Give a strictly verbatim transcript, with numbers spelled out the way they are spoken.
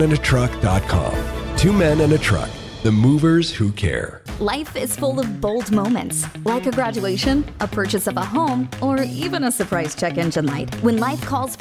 and a truck dot com. Two men and a truck. The movers who care. Life is full of bold moments, like a graduation, a purchase of a home, or even a surprise check engine light. When life calls